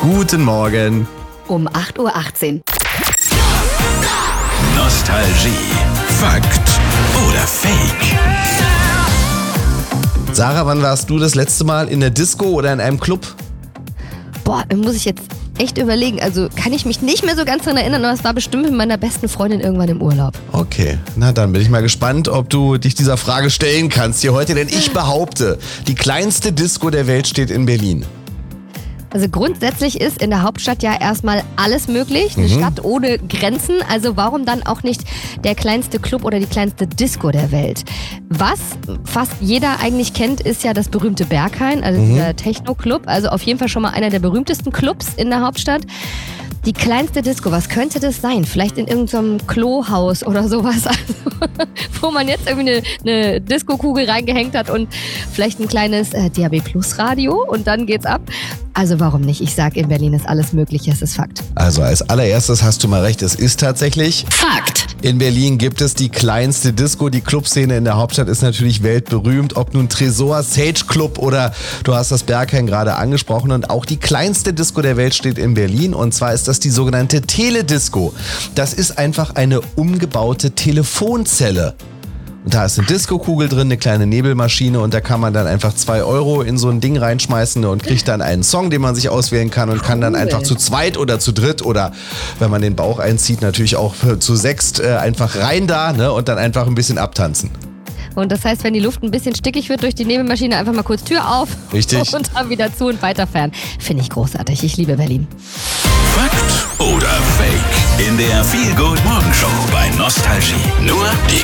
Guten Morgen. Um 8.18 Uhr. Nostalgie. Fakt oder Fake? Sarah, wann warst du das letzte Mal in der Disco oder in einem Club? Boah, muss ich jetzt echt überlegen. Also kann ich mich nicht mehr so ganz daran erinnern, aber es war bestimmt mit meiner besten Freundin irgendwann im Urlaub. Okay, na dann bin ich mal gespannt, ob du dich dieser Frage stellen kannst hier heute, denn ich behaupte, die kleinste Disco der Welt steht in Berlin. Also grundsätzlich ist in der Hauptstadt ja erstmal alles möglich. Eine Stadt ohne Grenzen. Also warum dann auch nicht der kleinste Club oder die kleinste Disco der Welt? Was fast jeder eigentlich kennt, ist ja das berühmte Berghain, also dieser Techno-Club. Also auf jeden Fall schon mal einer der berühmtesten Clubs in der Hauptstadt. Die kleinste Disco, was könnte das sein? Vielleicht in irgendeinem Klohaus oder sowas, also, wo man jetzt irgendwie eine Disco-Kugel reingehängt hat und vielleicht ein kleines DAB-Plus-Radio und dann geht's ab. Also warum nicht? Ich sag, in Berlin ist alles möglich, es ist Fakt. Also als allererstes hast du mal recht, es ist tatsächlich Fakt! In Berlin gibt es die kleinste Disco. Die Clubszene in der Hauptstadt ist natürlich weltberühmt. Ob nun Tresor, Sage Club oder du hast das Berghain gerade angesprochen. Und auch die kleinste Disco der Welt steht in Berlin. Und zwar ist das die sogenannte Teledisco. Das ist einfach eine umgebaute Telefonzelle. Und da ist eine Disco-Kugel drin, eine kleine Nebelmaschine und da kann man dann einfach 2 Euro in so ein Ding reinschmeißen und kriegt dann einen Song, den man sich auswählen kann und kann dann einfach zu zweit oder zu dritt oder wenn man den Bauch einzieht, natürlich auch zu sechst einfach rein da, ne, und dann einfach ein bisschen abtanzen. Und das heißt, wenn die Luft ein bisschen stickig wird durch die Nebelmaschine, einfach mal kurz Tür auf. Richtig. Und dann wieder zu und weiter fern. Finde ich großartig. Ich liebe Berlin. Fakt oder Fake? In der Feel Good Morgen Show bei Nostalgie. Nur die